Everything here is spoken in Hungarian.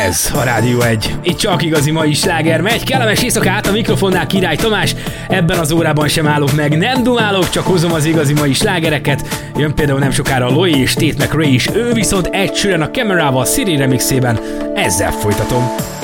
Ez a Rádió 1. Itt csak igazi mai sláger megy. Kellemes éjszakát, a mikrofonnál Király Tamás. Ebben az órában sem állok meg, nem dumálok, csak hozom az igazi mai slágereket. Jön például nem sokára Loi és Tate McRae is, ő viszont Ed Sheeran a Camerával Siri remixében. Ezzel folytatom.